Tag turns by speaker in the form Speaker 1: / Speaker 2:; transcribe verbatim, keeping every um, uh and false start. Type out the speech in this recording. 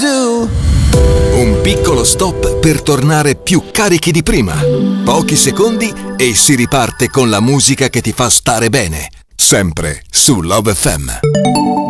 Speaker 1: do.
Speaker 2: Un piccolo stop per tornare più carichi di prima. Pochi secondi e si riparte con la musica che ti fa stare bene. Sempre su Love F M.